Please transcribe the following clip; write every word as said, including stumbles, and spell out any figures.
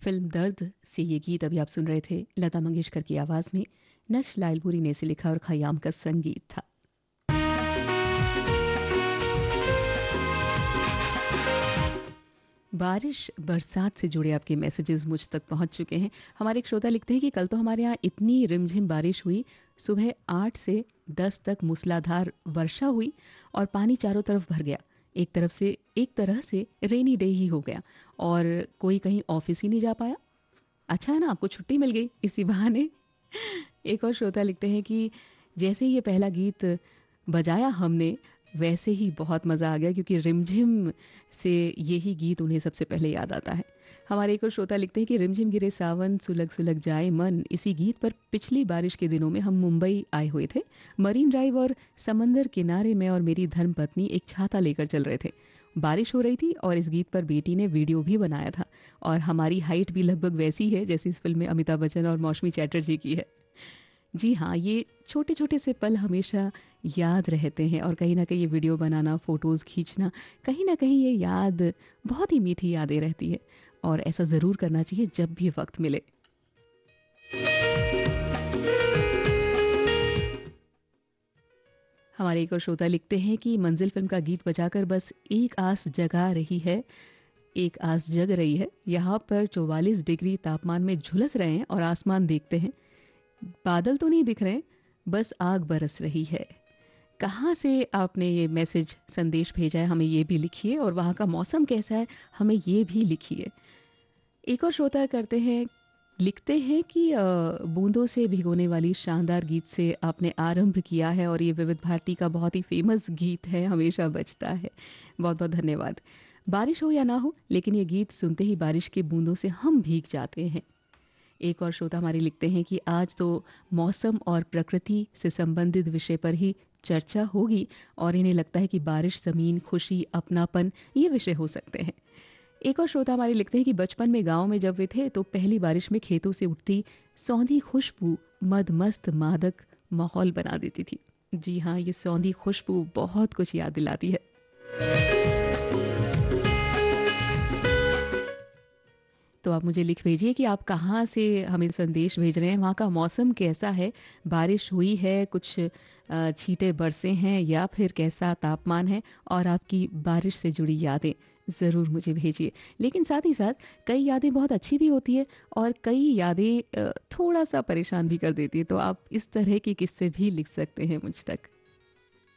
Film दर्द से ये गीत अभी आप सुन रहे थे लता मंगेशकर की आवाज में। नक्श लालपुरी ने इसे लिखा और खयाम का संगीत था। बारिश बरसात से जुड़े आपके मैसेजेस मुझ तक पहुंच चुके हैं। हमारे एक श्रोता लिखते हैं कि कल तो हमारे यहाँ इतनी रिमझिम बारिश हुई, सुबह आठ से दस तक मूसलाधार वर्षा हुई और पानी चारों तरफ भर गया। एक तरफ से एक तरह से रेनी डे ही हो गया और कोई कहीं ऑफिस ही नहीं जा पाया। अच्छा है ना, आपको छुट्टी मिल गई इसी बहाने। एक और श्रोता लिखते हैं कि जैसे ही ये पहला गीत बजाया हमने, वैसे ही बहुत मज़ा आ गया क्योंकि रिमझिम से यही गीत उन्हें सबसे पहले याद आता है। हमारे एक और श्रोता लिखते हैं कि रिमझिम गिरे सावन सुलग सुलग जाए मन, इसी गीत पर पिछली बारिश के दिनों में हम मुंबई आए हुए थे। मरीन ड्राइव और समंदर किनारे में और मेरी धर्मपत्नी एक छाता लेकर चल रहे थे। बारिश हो रही थी और इस गीत पर बेटी ने वीडियो भी बनाया था और हमारी हाइट भी लगभग वैसी है जैसी इस फिल्म में अमिताभ बच्चन और मौसमी चैटर्जी की है। जी हाँ, ये छोटे छोटे से पल हमेशा याद रहते हैं और कहीं ना कहीं ये वीडियो बनाना, फोटोज़ खींचना, कहीं ना कहीं ये याद बहुत ही मीठी यादें रहती है और ऐसा ज़रूर करना चाहिए जब भी वक्त मिले। हमारे एक और श्रोता लिखते हैं कि मंजिल फिल्म का गीत बजाकर बस एक आस जगा रही है, एक आस जग रही है। यहाँ पर चौवालीस डिग्री तापमान में झुलस रहे हैं और आसमान देखते हैं, बादल तो नहीं दिख रहे, बस आग बरस रही है। कहाँ से आपने ये मैसेज संदेश भेजा है हमें ये भी लिखिए और वहाँ का मौसम कैसा है हमें ये भी लिखिए। एक और श्रोता करते हैं लिखते हैं कि अ, बूंदों से भिगोने वाली शानदार गीत से आपने आरंभ किया है और ये विविध भारती का बहुत ही फेमस गीत है, हमेशा बजता है। बहुत बहुत धन्यवाद। बारिश हो या ना हो, लेकिन ये गीत सुनते ही बारिश की बूंदों से हम भीग जाते हैं। एक और श्रोता हमारे लिखते हैं कि आज तो मौसम और प्रकृति से संबंधित विषय पर ही चर्चा होगी और इन्हें लगता है कि बारिश, जमीन, खुशी, अपनापन ये विषय हो सकते हैं। एक और श्रोता हमारे लिखते हैं कि बचपन में गांव में जब वे थे तो पहली बारिश में खेतों से उठती सौंधी खुशबू मद मस्त मादक माहौल बना देती थी। जी हाँ, ये सौंधी खुशबू बहुत कुछ याद दिलाती है। तो आप मुझे लिख भेजिए कि आप कहाँ से हमें संदेश भेज रहे हैं, वहाँ का मौसम कैसा है, बारिश हुई है, कुछ अ, छींटे बरसे हैं या फिर कैसा तापमान है और आपकी बारिश से जुड़ी यादें ज़रूर मुझे भेजिए। लेकिन साथ ही साथ कई यादें बहुत अच्छी भी होती है और कई यादें अ, थोड़ा सा परेशान भी कर देती है, तो आप इस तरह के किस्से भी लिख सकते हैं मुझ तक।